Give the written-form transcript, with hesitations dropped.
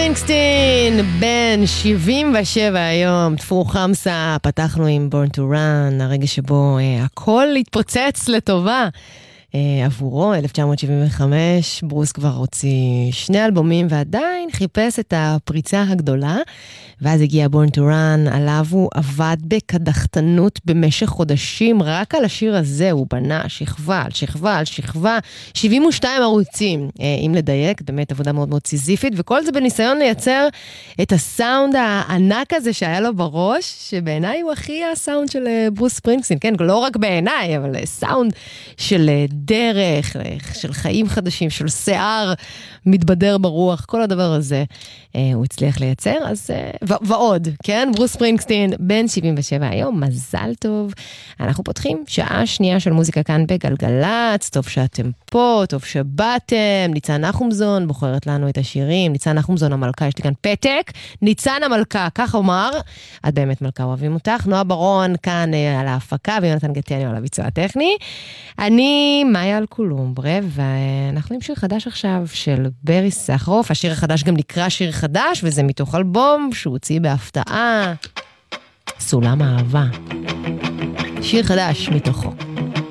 ספרינגסטין, בן 77 היום, תפור חמסה, פתחנו עם Born to Run, הרגע שבו הכל התפוצץ לטובה. עבורו, 1975, ברוס כבר הוציא 2 אלבומים ועדיין חיפש את הפריצה הגדולה, ואז הגיע Born to Run, עליו הוא עבד בקדחתנות במשך חודשים, רק על השיר הזה הוא בנה שכבה על שכבה על שכבה, 72 ערוצים, אם לדייק, באמת עבודה מאוד מאוד סיזיפית, וכל זה בניסיון לייצר את הסאונד הענק הזה שהיה לו בראש, שבעיניי הוא הכי הסאונד של ברוס ספרינגסטין, כן, לא רק בעיניי, אבל סאונד של דרך, של חיים חדשים, של שיער מתבדר ברוח, כל הדבר הזה הוא הצליח לייצר, אז ועוד, כן? ברוס ספרינגסטין, בן 77 היום, מזל טוב. אנחנו פותחים שעה שנייה של מוזיקה כאן בגלגלץ, טוב שאתם פה, טוב שבאתם, ניצן נחומזון בוחרת לנו את השירים, ניצן נחומזון המלכה, יש לי כאן פתק, ניצן המלכה, כך אומר, את באמת מלכה, אוהבים אותך, נועה ברון כאן על ההפקה, ויונתן גטניו על הביצוע הטכני, אני מאיה אלקולומברה, ואנחנו עם שיר חדש עכשיו של ברי סחרוף, השיר החדש גם נקרא שיר חדש, וזה מתוך אלבום שהוא הוציא בהפתעה, סולם האהבה, שיר חדש מתוכו.